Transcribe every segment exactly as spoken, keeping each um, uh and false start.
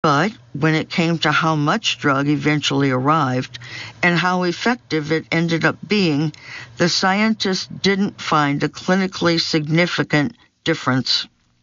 But when it came to how much drug eventually arrived and how effective it ended up being, the scientists didn't find a clinically significant difference.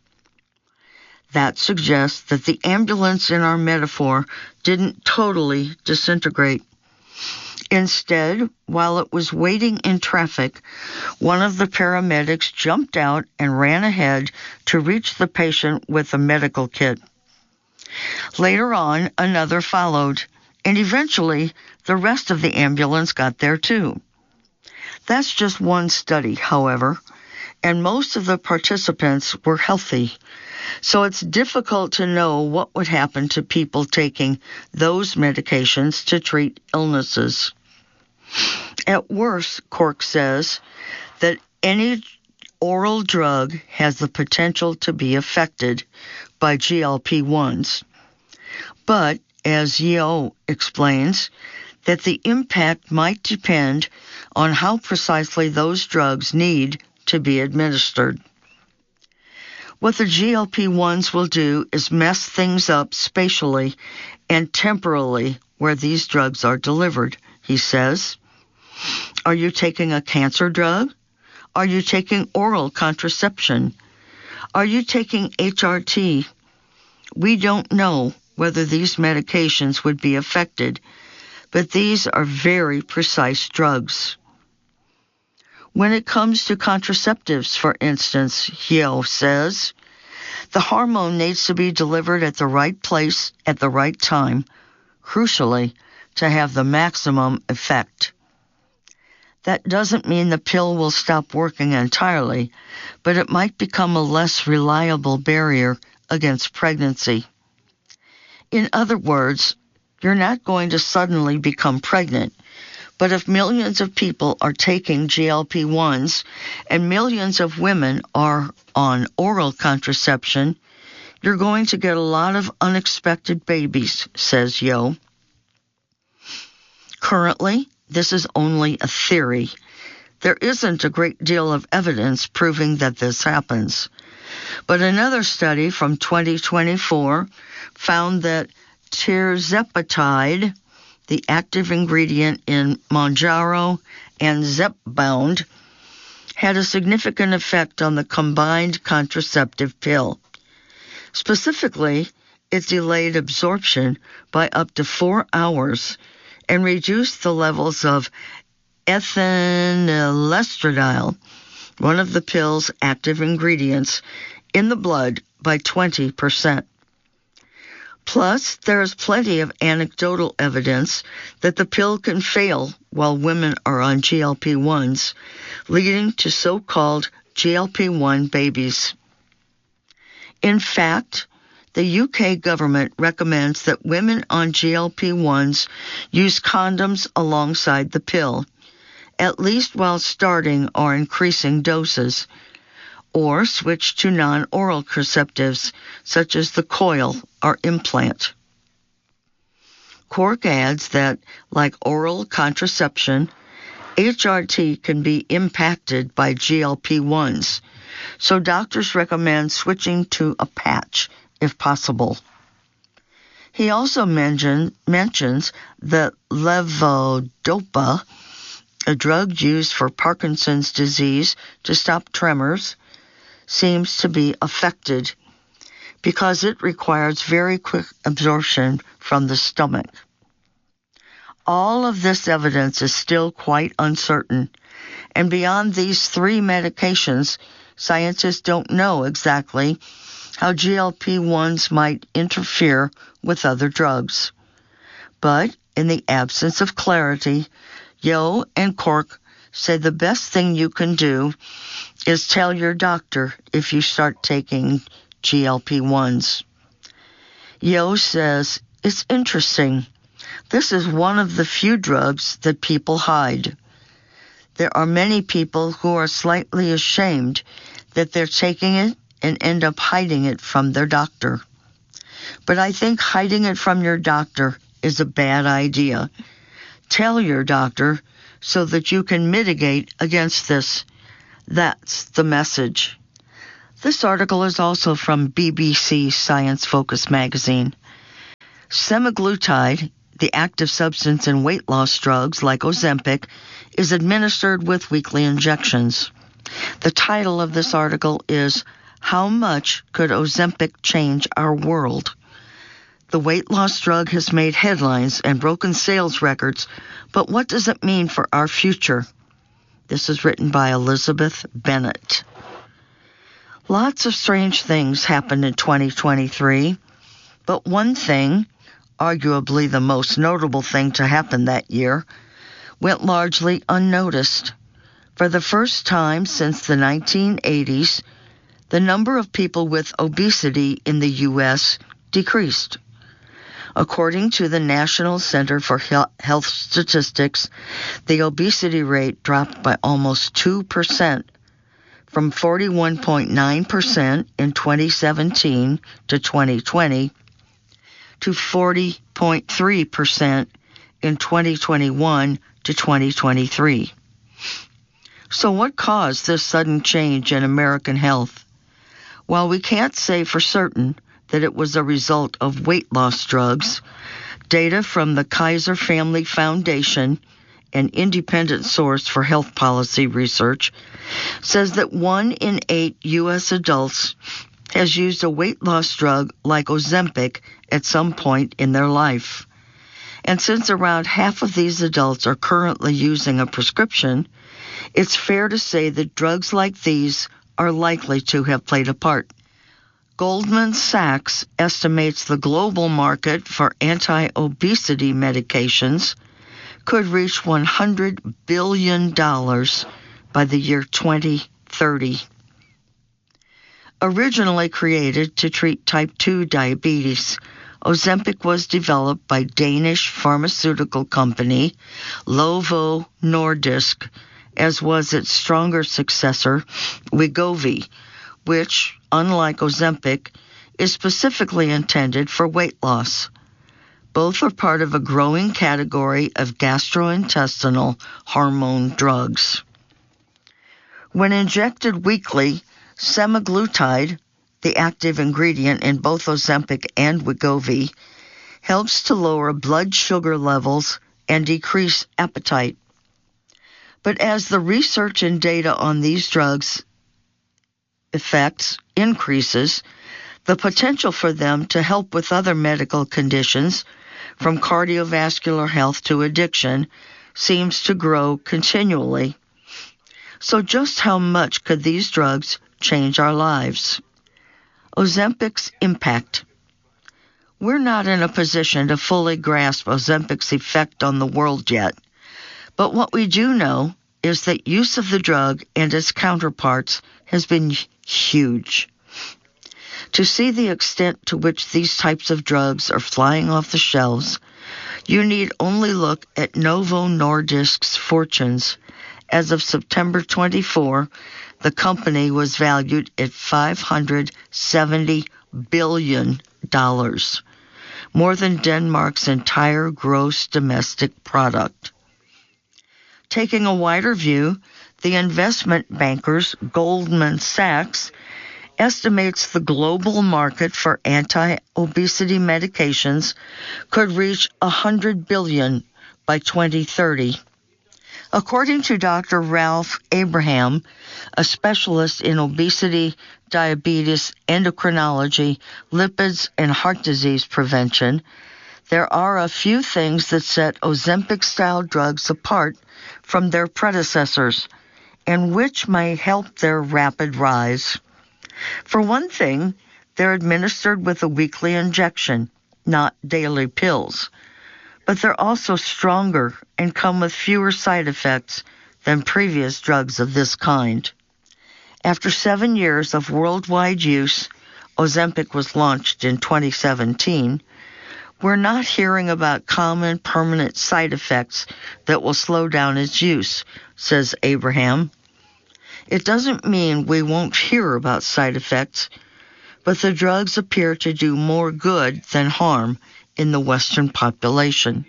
That suggests that the ambulance in our metaphor didn't totally disintegrate. Instead, while it was waiting in traffic, one of the paramedics jumped out and ran ahead to reach the patient with a medical kit. Later on, another followed, and eventually the rest of the ambulance got there too. That's just one study, however, and most of the participants were healthy, so it's difficult to know what would happen to people taking those medications to treat illnesses. At worst, Cork says that any oral drug has the potential to be affected by G L P ones. But, as Yeo explains, that the impact might depend on how precisely those drugs need to be administered. What the G L P ones will do is mess things up spatially and temporally where these drugs are delivered, he says. Are you taking a cancer drug? Are you taking oral contraception? Are you taking H R T? We don't know whether these medications would be affected, but these are very precise drugs. When it comes to contraceptives, for instance, Yeo says, the hormone needs to be delivered at the right place at the right time, crucially, to have the maximum effect. That doesn't mean the pill will stop working entirely, but it might become a less reliable barrier against pregnancy. In other words, you're not going to suddenly become pregnant, but if millions of people are taking G L P ones and millions of women are on oral contraception, you're going to get a lot of unexpected babies, says Yeo. Currently, this is only a theory. There isn't a great deal of evidence proving that this happens. But another study from twenty twenty-four found that tirzepatide, the active ingredient in Mounjaro and Zepbound, had a significant effect on the combined contraceptive pill. Specifically, it delayed absorption by up to four hours and reduced the levels of ethinylestradiol, one of the pill's active ingredients, in the blood by twenty percent. Plus, there is plenty of anecdotal evidence that the pill can fail while women are on G L P ones, leading to so-called G L P one babies. In fact, the U K government recommends that women on G L P ones use condoms alongside the pill, at least while starting or increasing doses, or switch to non-oral contraceptives such as the coil or implant. Cork adds that, like oral contraception, H R T can be impacted by G L P ones, so doctors recommend switching to a patch if possible. He also mention, mentions that levodopa, a drug used for Parkinson's disease to stop tremors, seems to be affected because it requires very quick absorption from the stomach. All of this evidence is still quite uncertain, and beyond these three medications, scientists don't know exactly how G L P ones might interfere with other drugs. But in the absence of clarity, Yeo and Cork say the best thing you can do is tell your doctor if you start taking G L P ones. Yeo says, it's interesting. This is one of the few drugs that people hide. There are many people who are slightly ashamed that they're taking it and end up hiding it from their doctor. But I think hiding it from your doctor is a bad idea. Tell your doctor so that you can mitigate against this. That's the message. This article is also from B B C Science Focus magazine. Semaglutide, the active substance in weight loss drugs like Ozempic, is administered with weekly injections. The title of this article is, How Much Could Ozempic Change Our World? The weight loss drug has made headlines and broken sales records, but what does it mean for our future? This is written by Elizabeth Bennett. Lots of strange things happened in twenty twenty-three, but one thing, arguably the most notable thing to happen that year, went largely unnoticed. For the first time since the nineteen eighties, the number of people with obesity in the U S decreased. According to the National Center for Health Statistics, the obesity rate dropped by almost two percent, from forty-one point nine percent in twenty seventeen to twenty twenty to forty point three percent in twenty twenty-one to twenty twenty-three. So what caused this sudden change in American health? While we can't say for certain that it was a result of weight loss drugs, data from the Kaiser Family Foundation, an independent source for health policy research, says that one in eight U S adults has used a weight loss drug like Ozempic at some point in their life. And since around half of these adults are currently using a prescription, it's fair to say that drugs like these are likely to have played a part. Goldman Sachs estimates the global market for anti-obesity medications could reach one hundred billion dollars by the year twenty thirty. Originally created to treat type two diabetes, Ozempic was developed by Danish pharmaceutical company Novo Nordisk, as was its stronger successor, Wegovy, which, unlike Ozempic, is specifically intended for weight loss. Both are part of a growing category of gastrointestinal hormone drugs. When injected weekly, semaglutide, the active ingredient in both Ozempic and Wegovy, helps to lower blood sugar levels and decrease appetite. But as the research and data on these drugs' effects increases, the potential for them to help with other medical conditions, from cardiovascular health to addiction, seems to grow continually. So just how much could these drugs change our lives? Ozempic's impact. We're not in a position to fully grasp Ozempic's effect on the world yet, but what we do know is that use of the drug and its counterparts has been huge. To see the extent to which these types of drugs are flying off the shelves, you need only look at Novo Nordisk's fortunes. As of September twenty-fourth, the company was valued at five hundred seventy billion dollars, more than Denmark's entire gross domestic product. Taking a wider view, the investment bankers Goldman Sachs estimates the global market for anti-obesity medications could reach one hundred billion dollars by twenty thirty. According to Doctor Ralph Abraham, a specialist in obesity, diabetes, endocrinology, lipids, and heart disease prevention, there are a few things that set Ozempic-style drugs apart from their predecessors, and which may help their rapid rise. For one thing, they're administered with a weekly injection, not daily pills, but they're also stronger and come with fewer side effects than previous drugs of this kind. After seven years of worldwide use, Ozempic was launched in twenty seventeen, we're not hearing about common permanent side effects that will slow down its use, says Abraham. It doesn't mean we won't hear about side effects, but the drugs appear to do more good than harm in the Western population.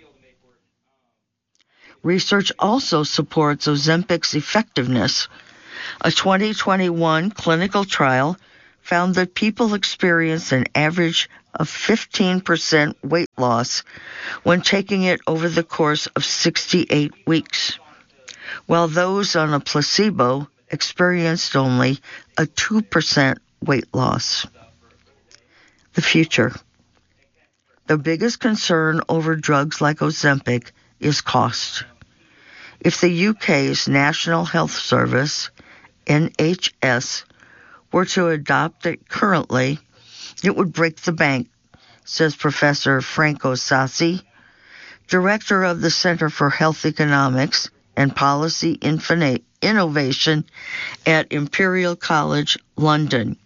Research also supports Ozempic's effectiveness. A twenty twenty-one clinical trial found that people experience an average of fifteen percent weight loss when taking it over the course of sixty-eight weeks, while those on a placebo experienced only a two percent weight loss. The future. The biggest concern over drugs like Ozempic is cost. If the U K's National Health Service, N H S, were to adopt it currently, it would break the bank, says Professor Franco Sassi, director of the Center for Health Economics and Policy Innovation at Imperial College London.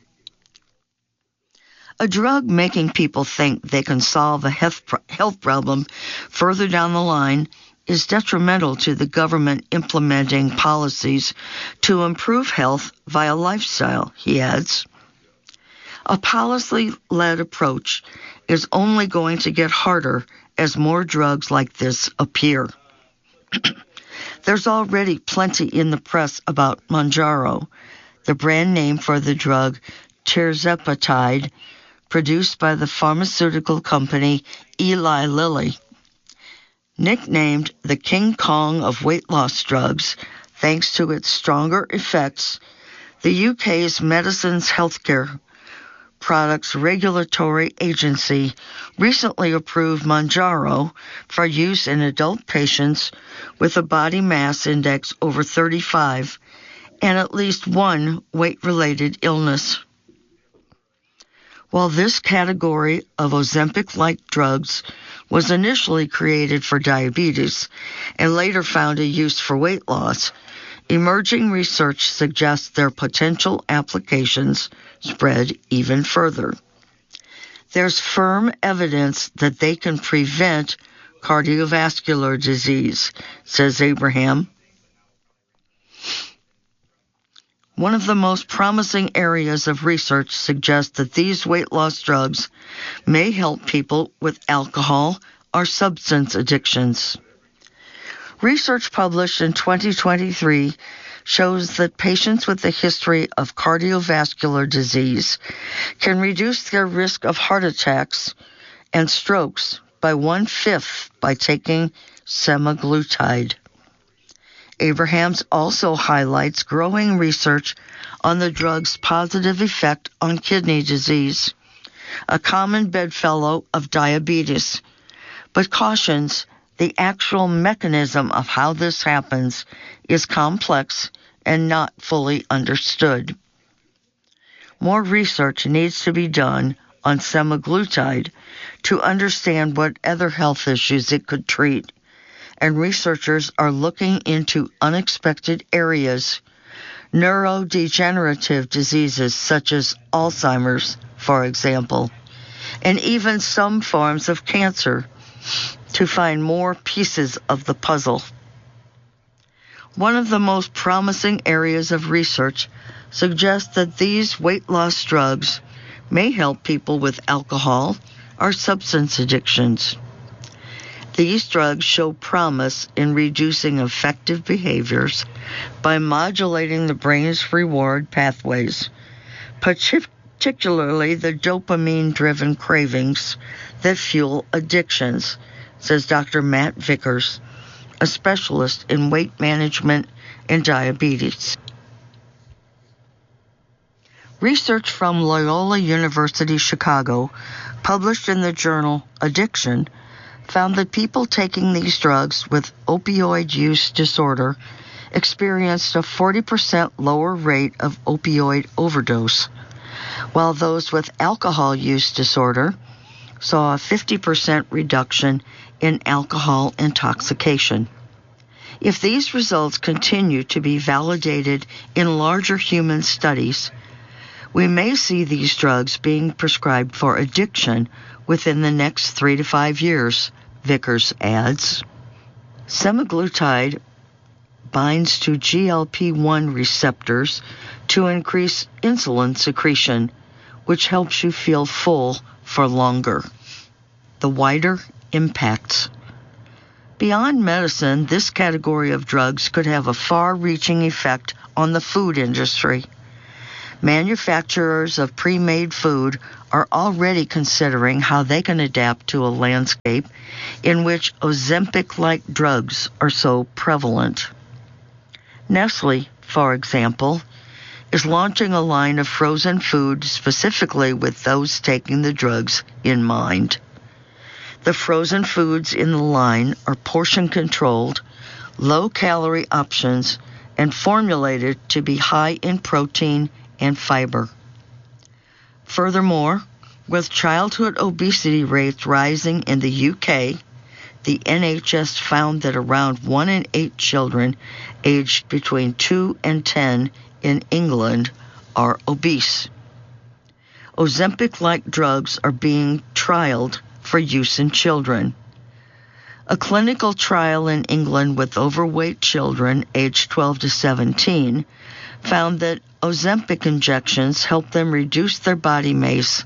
A drug making people think they can solve a health problem further down the line is detrimental to the government implementing policies to improve health via lifestyle, he adds. A policy-led approach is only going to get harder as more drugs like this appear. There's already plenty in the press about Mounjaro, the brand name for the drug tirzepatide, produced by the pharmaceutical company Eli Lilly. Nicknamed the King Kong of weight loss drugs, thanks to its stronger effects, the U K's Medicines Healthcare Products Regulatory Agency recently approved Mounjaro for use in adult patients with a body mass index over thirty-five and at least one weight-related illness. While this category of Ozempic-like drugs was initially created for diabetes and later found a use for weight loss, emerging research suggests their potential applications spread even further. There's firm evidence that they can prevent cardiovascular disease, says Abraham. One of the most promising areas of research suggests that these weight loss drugs may help people with alcohol or substance addictions. Research published in twenty twenty-three shows that patients with a history of cardiovascular disease can reduce their risk of heart attacks and strokes by one-fifth by taking semaglutide. Abrahams also highlights growing research on the drug's positive effect on kidney disease, a common bedfellow of diabetes, but cautions the actual mechanism of how this happens is complex and not fully understood. More research needs to be done on semaglutide to understand what other health issues it could treat, and researchers are looking into unexpected areas, neurodegenerative diseases such as Alzheimer's, for example, and even some forms of cancer, to find more pieces of the puzzle. One of the most promising areas of research suggests that these weight loss drugs may help people with alcohol or substance addictions. These drugs show promise in reducing affective behaviors by modulating the brain's reward pathways, particularly the dopamine-driven cravings that fuel addictions, says Doctor Matt Vickers, a specialist in weight management and diabetes. Research from Loyola University Chicago, published in the journal Addiction, found that people taking these drugs with opioid use disorder experienced a forty percent lower rate of opioid overdose, while those with alcohol use disorder saw a fifty percent reduction in alcohol intoxication. If these results continue to be validated in larger human studies, we may see these drugs being prescribed for addiction within the next three to five years, Vickers adds. Semaglutide binds to G L P one receptors to increase insulin secretion, which helps you feel full for longer. The wider impacts. Beyond medicine, this category of drugs could have a far-reaching effect on the food industry. Manufacturers of pre-made food are already considering how they can adapt to a landscape in which Ozempic-like drugs are so prevalent. Nestle, for example, is launching a line of frozen food specifically with those taking the drugs in mind. The frozen foods in the line are portion-controlled, low-calorie options, and formulated to be high in protein and fiber. Furthermore, with childhood obesity rates rising in the U K, the N H S found that around one in eight children aged between two and ten in England are obese. Ozempic-like drugs are being trialed for use in children. A clinical trial in England with overweight children aged twelve to seventeen found that Ozempic injections help them reduce their body mass,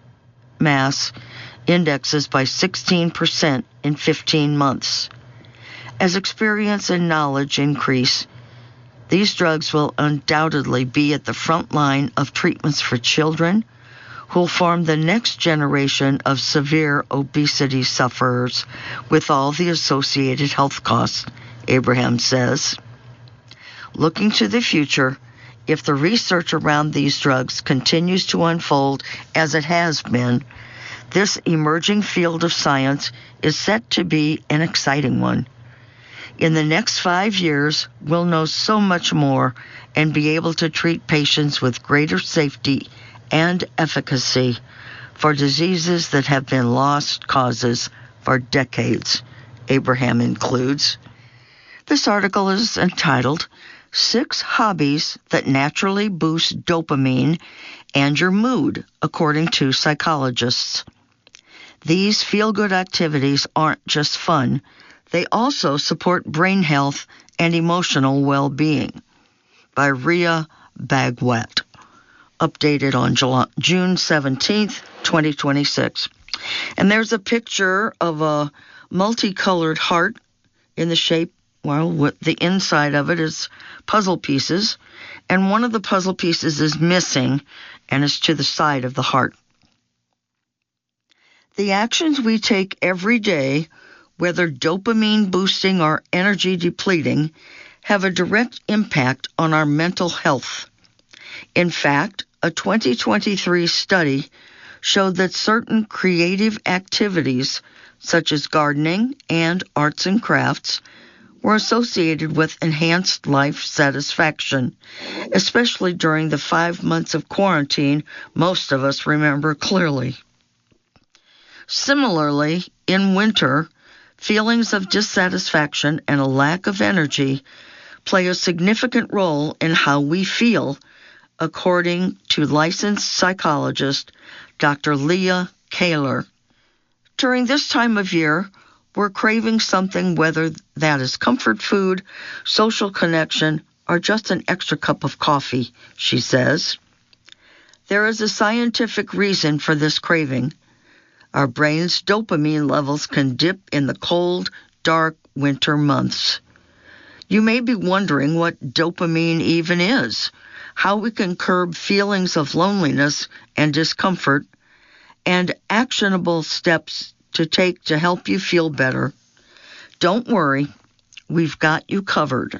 mass indexes by sixteen percent in fifteen months. As experience and knowledge increase, these drugs will undoubtedly be at the front line of treatments for children who will form the next generation of severe obesity sufferers with all the associated health costs, Abraham says. Looking to the future, if the research around these drugs continues to unfold as it has been, this emerging field of science is set to be an exciting one. In the next five years, we'll know so much more and be able to treat patients with greater safety and efficacy for diseases that have been lost causes for decades, Abraham includes. This article is entitled, Six Hobbies That Naturally Boost Dopamine and Your Mood, According to Psychologists. These feel-good activities aren't just fun, they also support brain health and emotional well-being. By Ria Bagwet. Updated on July, June seventeenth, twenty twenty-six. And there's a picture of a multicolored heart in the shape, well, what the inside of it is puzzle pieces, and one of the puzzle pieces is missing and is to the side of the heart. The actions we take every day, whether dopamine boosting or energy depleting, have a direct impact on our mental health. In fact, a twenty twenty-three study showed that certain creative activities, such as gardening and arts and crafts, were associated with enhanced life satisfaction, especially during the five months of quarantine most of us remember clearly. Similarly, in winter, feelings of dissatisfaction and a lack of energy play a significant role in how we feel, according to licensed psychologist Doctor Leah Kaler. During this time of year, we're craving something, whether that is comfort food, social connection, or just an extra cup of coffee, she says. There is a scientific reason for this craving. Our brain's dopamine levels can dip in the cold, dark winter months. You may be wondering what dopamine even is, how we can curb feelings of loneliness and discomfort, and actionable steps to take to help you feel better. Don't worry, we've got you covered.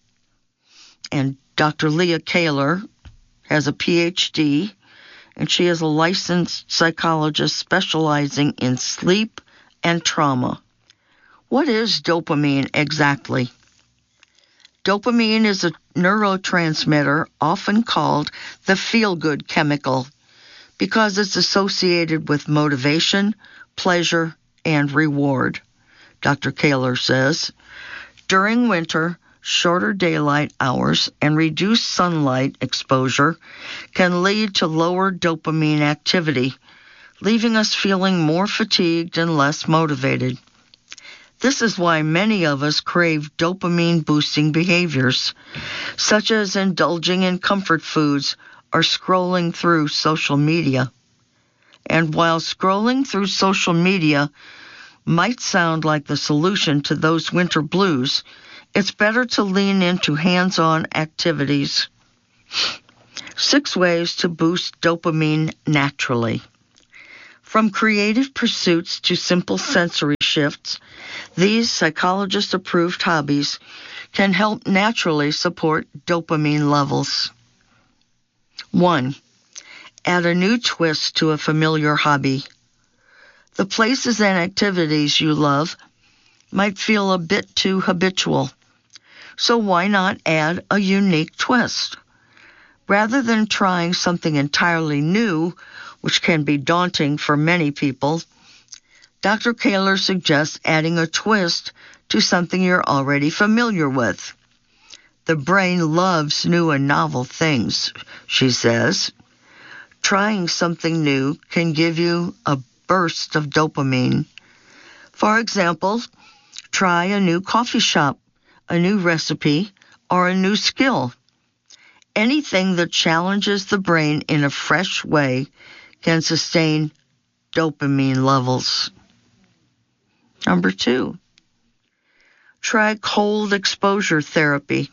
And Doctor Leah Kaler has a P H D, and she is a licensed psychologist specializing in sleep and trauma. What is dopamine exactly? Dopamine is a neurotransmitter often called the feel-good chemical because it's associated with motivation, pleasure, and reward, Doctor Kaler says. During winter, shorter daylight hours and reduced sunlight exposure can lead to lower dopamine activity, leaving us feeling more fatigued and less motivated. This is why many of us crave dopamine-boosting behaviors, such as indulging in comfort foods or scrolling through social media. And while scrolling through social media might sound like the solution to those winter blues, it's better to lean into hands-on activities. Six ways to boost dopamine naturally. From creative pursuits to simple sensory shifts, these psychologist-approved hobbies can help naturally support dopamine levels. One, add a new twist to a familiar hobby. The places and activities you love might feel a bit too habitual, so why not add a unique twist? Rather than trying something entirely new, which can be daunting for many people, Doctor Kaler suggests adding a twist to something you're already familiar with. The brain loves new and novel things, she says. Trying something new can give you a burst of dopamine. For example, try a new coffee shop, a new recipe, or a new skill. Anything that challenges the brain in a fresh way can sustain dopamine levels. Number two, try cold exposure therapy.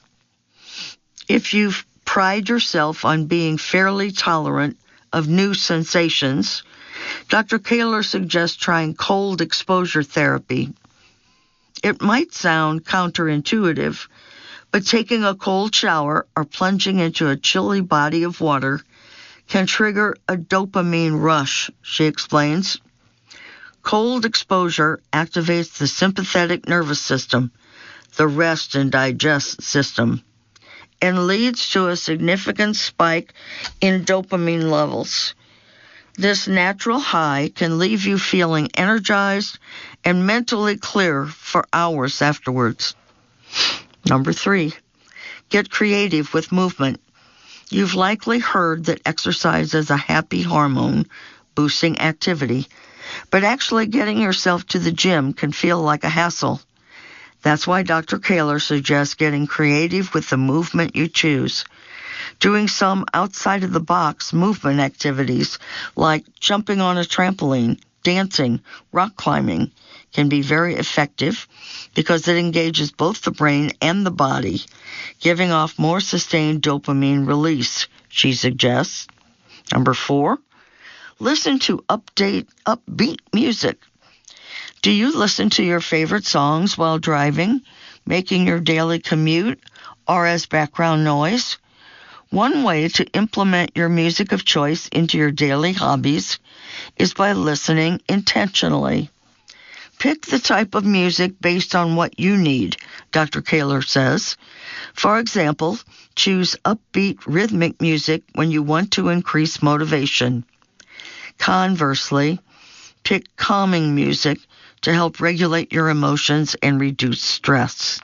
If you pride yourself on being fairly tolerant of new sensations, Doctor Kaler suggests trying cold exposure therapy. It might sound counterintuitive, but taking a cold shower or plunging into a chilly body of water can trigger a dopamine rush, she explains. Cold exposure activates the sympathetic nervous system, the rest and digest system, and leads to a significant spike in dopamine levels. This natural high can leave you feeling energized and mentally clear for hours afterwards. Number three, get creative with movement. You've likely heard that exercise is a happy hormone boosting activity, but actually getting yourself to the gym can feel like a hassle. That's why Doctor Kaler suggests getting creative with the movement you choose. Doing some outside-of-the-box movement activities like jumping on a trampoline, dancing, rock climbing can be very effective because it engages both the brain and the body, giving off more sustained dopamine release, she suggests. Number four, listen to update, upbeat music. Do you listen to your favorite songs while driving, making your daily commute, or as background noise? One way to implement your music of choice into your daily hobbies is by listening intentionally. Pick the type of music based on what you need, Doctor Kaler says. For example, choose upbeat rhythmic music when you want to increase motivation. Conversely, pick calming music to help regulate your emotions and reduce stress.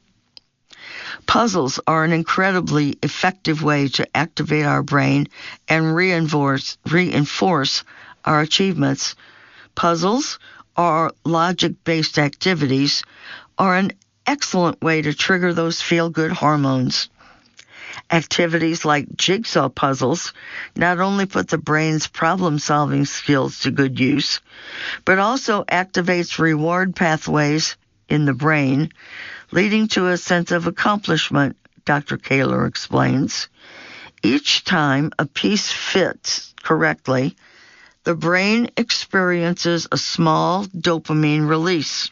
Puzzles are an incredibly effective way to activate our brain and reinforce, reinforce our achievements. Puzzles, or logic-based activities, are an excellent way to trigger those feel-good hormones. Activities like jigsaw puzzles not only put the brain's problem-solving skills to good use, but also activates reward pathways in the brain, leading to a sense of accomplishment, Doctor Kaler explains. Each time a piece fits correctly, the brain experiences a small dopamine release,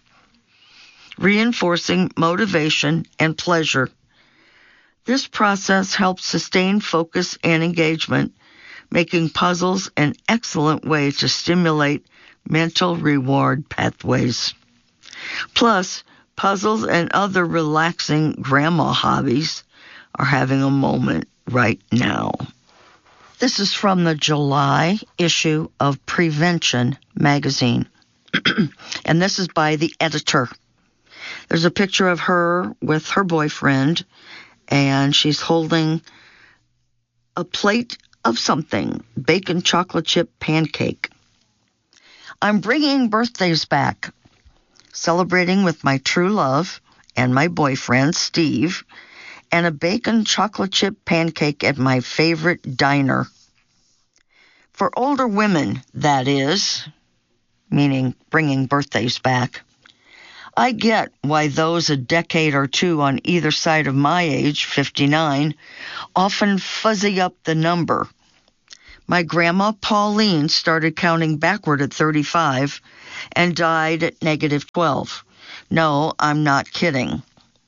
reinforcing motivation and pleasure. This process helps sustain focus and engagement, making puzzles an excellent way to stimulate mental reward pathways. Plus, puzzles and other relaxing grandma hobbies are having a moment right now. This is from the July issue of Prevention magazine, and this is by the editor. There's a picture of her with her boyfriend, and she's holding a plate of something, bacon chocolate chip pancake. I'm bringing birthdays back, celebrating with my true love and my boyfriend, Steve, and a bacon chocolate chip pancake at my favorite diner. For older women, that is, meaning bringing birthdays back. I get why those a decade or two on either side of my age, fifty-nine, often fuzzy up the number. My grandma Pauline started counting backward at thirty-five and died at negative twelve. No, I'm not kidding.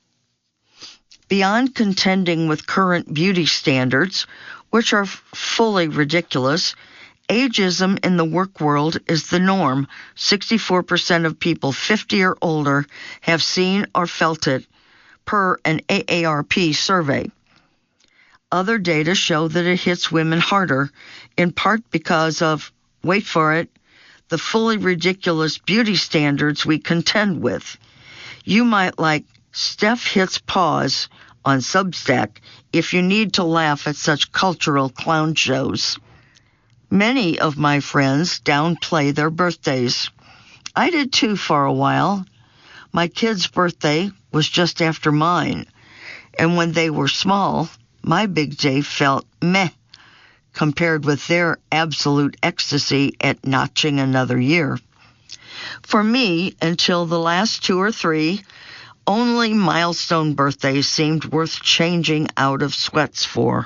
Beyond contending with current beauty standards, which are fully ridiculous, ageism in the work world is the norm. sixty-four percent of people fifty or older have seen or felt it, per an A A R P survey. Other data show that it hits women harder, in part because of, wait for it, the fully ridiculous beauty standards we contend with. You might like Steph Hits Pause on Substack if you need to laugh at such cultural clown shows. Many of my friends downplay their birthdays. I did too for a while. My kid's birthday was just after mine, and when they were small, my big day felt meh compared with their absolute ecstasy at notching another year. For me, until the last two or three, only milestone birthdays seemed worth changing out of sweats for.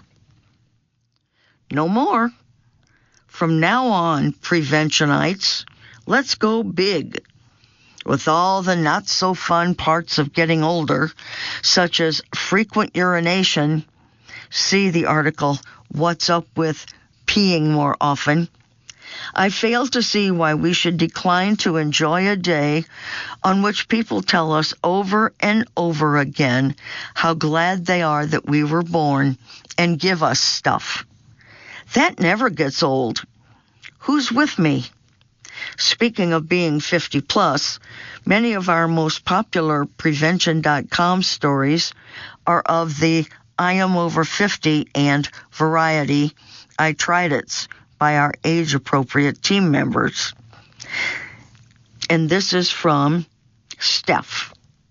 No more. From now on, preventionites, let's go big. With all the not-so-fun parts of getting older, such as frequent urination, see the article, What's Up with Peeing More Often, I fail to see why we should decline to enjoy a day on which people tell us over and over again how glad they are that we were born and give us stuff. That never gets old. Who's with me? Speaking of being fifty plus, many of our most popular prevention dot com stories are of the I am over fifty and variety I tried it's by our age-appropriate team members. And this is from Steph.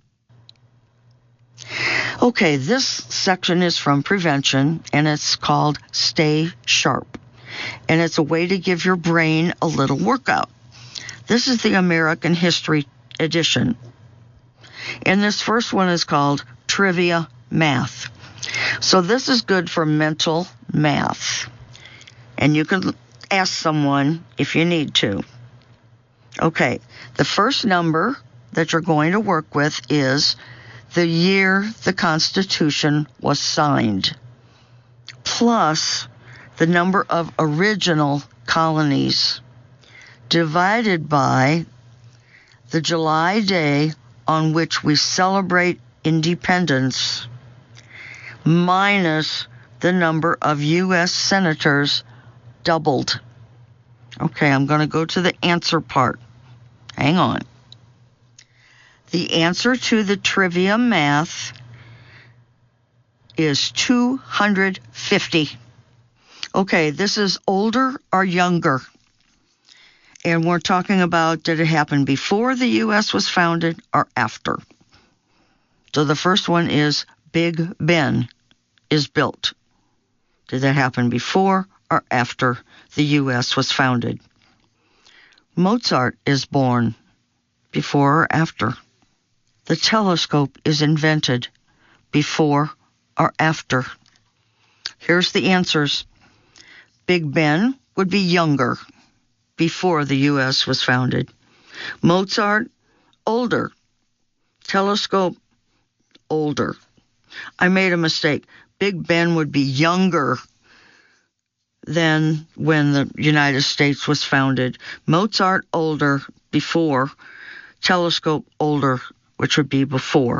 Okay, this section is from Prevention, and it's called Stay Sharp. And it's a way to give your brain a little workout. This is the American History edition. And this first one is called Trivia Math. So this is good for mental math. And you can ask someone if you need to. Okay, the first number that you're going to work with is the year the Constitution was signed, plus the number of original colonies, divided by the July day on which we celebrate independence, minus the number of U S senators doubled. Okay, I'm going to go to the answer part. Hang on. The answer to the trivia math is two hundred fifty. Okay, this is older or younger. And we're talking about, did it happen before the U S was founded or after? So the first one is Big Ben is built. Did that happen before or after the U S was founded? Mozart is born. Before or after? The telescope is invented. Before or after? Here's the answers. Big Ben would be younger. Before the U S was founded. Mozart, older. Telescope, older. I made a mistake. Big Ben would be younger than when the United States was founded. Mozart, older, before. Telescope, older, which would be before.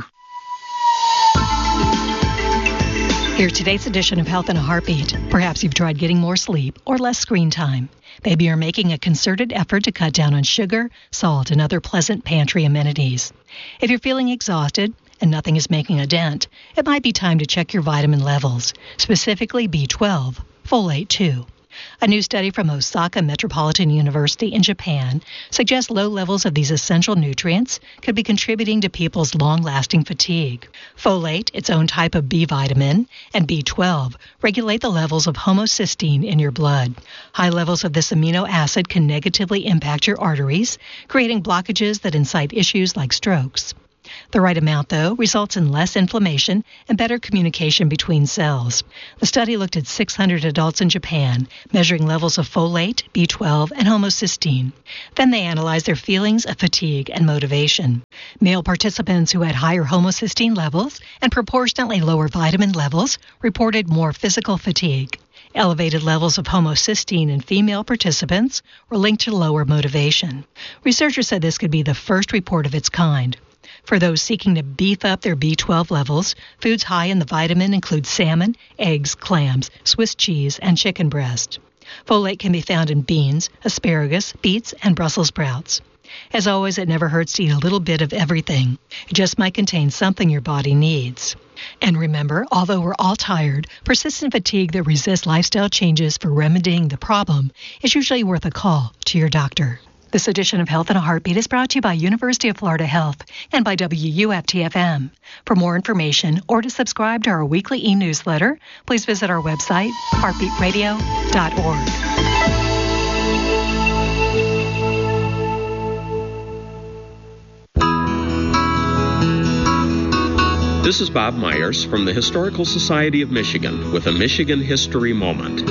Here's today's edition of Health in a Heartbeat. Perhaps you've tried getting more sleep or less screen time. Maybe you're making a concerted effort to cut down on sugar, salt, and other pleasant pantry amenities. If you're feeling exhausted and nothing is making a dent, it might be time to check your vitamin levels, specifically B twelve, folate two. A new study from Osaka Metropolitan University in Japan suggests low levels of these essential nutrients could be contributing to people's long-lasting fatigue. Folate, its own type of B vitamin, and B twelve regulate the levels of homocysteine in your blood. High levels of this amino acid can negatively impact your arteries, creating blockages that incite issues like strokes. The right amount, though, results in less inflammation and better communication between cells. The study looked at six hundred adults in Japan, measuring levels of folate, B twelve, and homocysteine. Then they analyzed their feelings of fatigue and motivation. Male participants who had higher homocysteine levels and proportionately lower vitamin levels reported more physical fatigue. Elevated levels of homocysteine in female participants were linked to lower motivation. Researchers said this could be the first report of its kind. For those seeking to beef up their B twelve levels, foods high in the vitamin include salmon, eggs, clams, Swiss cheese, and chicken breast. Folate can be found in beans, asparagus, beets, and Brussels sprouts. As always, it never hurts to eat a little bit of everything. It just might contain something your body needs. And remember, although we're all tired, persistent fatigue that resists lifestyle changes for remedying the problem is usually worth a call to your doctor. This edition of Health in a Heartbeat is brought to you by University of Florida Health and by W U F T F M. For more information or to subscribe to our weekly e-newsletter, please visit our website, heartbeat radio dot org. This is Bob Myers from the Historical Society of Michigan with a Michigan History Moment.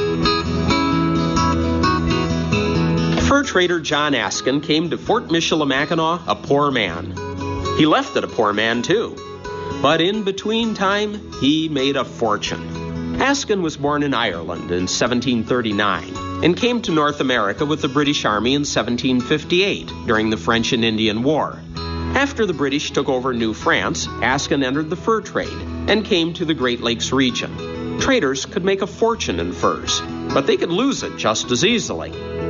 Fur trader John Askin came to Fort Michilimackinac a poor man. He left it a poor man, too. But in between time, he made a fortune. Askin was born in Ireland in seventeen thirty-nine and came to North America with the British Army in seventeen fifty-eight during the French and Indian War. After the British took over New France, Askin entered the fur trade and came to the Great Lakes region. Traders could make a fortune in furs, but they could lose it just as easily.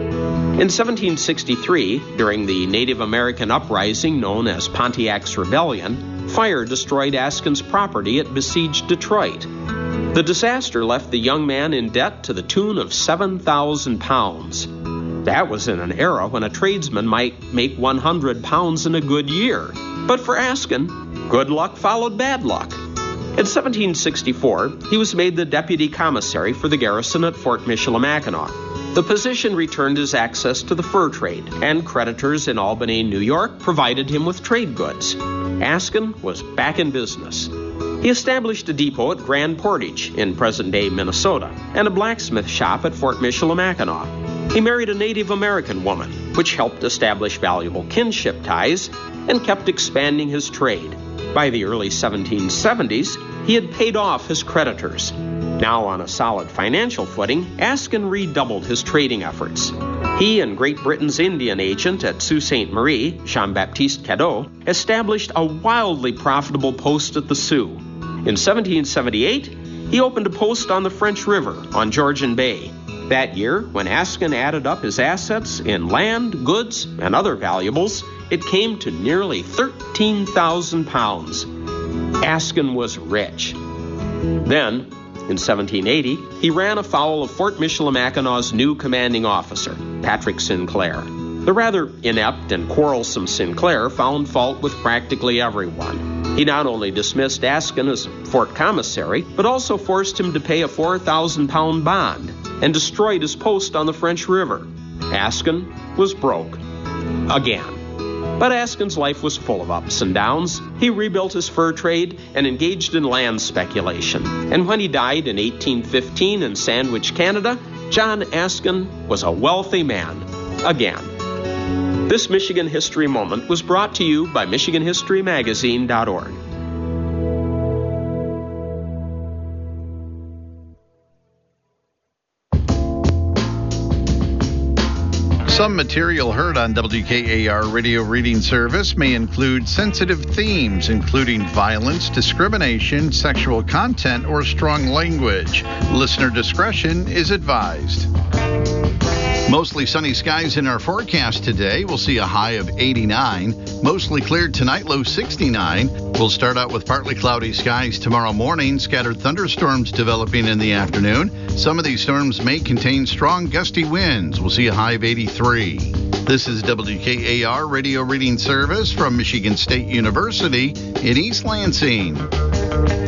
In seventeen sixty-three, during the Native American uprising known as Pontiac's Rebellion, fire destroyed Askin's property at besieged Detroit. The disaster left the young man in debt to the tune of seven thousand pounds. That was in an era when a tradesman might make one hundred pounds in a good year. But for Askin, good luck followed bad luck. In seventeen sixty-four, he was made the deputy commissary for the garrison at Fort Michilimackinac. The position returned his access to the fur trade, and creditors in Albany, New York, provided him with trade goods. Askin was back in business. He established a depot at Grand Portage in present-day Minnesota and a blacksmith shop at Fort Michilimackinac. He married a Native American woman, which helped establish valuable kinship ties and kept expanding his trade. By the early seventeen seventies, he had paid off his creditors. Now on a solid financial footing, Askin redoubled his trading efforts. He and Great Britain's Indian agent at Sault Ste. Marie, Jean-Baptiste Cadeau, established a wildly profitable post at the Sault. In seventeen seventy-eight, he opened a post on the French River on Georgian Bay. That year, when Askin added up his assets in land, goods, and other valuables, it came to nearly thirteen thousand pounds. Askin was rich. Then, in seventeen eighty, he ran afoul of Fort Michilimackinac new commanding officer, Patrick Sinclair. The rather inept and quarrelsome Sinclair found fault with practically everyone. He not only dismissed Askin as fort commissary, but also forced him to pay a four thousand pound bond and destroyed his post on the French River. Askin was broke. Again. But Askin's life was full of ups and downs. He rebuilt his fur trade and engaged in land speculation. And when he died in eighteen fifteen in Sandwich, Canada, John Askin was a wealthy man. Again. This Michigan History Moment was brought to you by Michigan History Magazine dot org. Some material heard on W K A R Radio Reading Service may include sensitive themes, including violence, discrimination, sexual content, or strong language. Listener discretion is advised. Mostly sunny skies in our forecast today. We'll see a high of eighty-nine. Mostly cleared tonight, low sixty-nine. We'll start out with partly cloudy skies tomorrow morning. Scattered thunderstorms developing in the afternoon. Some of these storms may contain strong gusty winds. We'll see a high of eighty-three. This is W K A R Radio Reading Service from Michigan State University in East Lansing.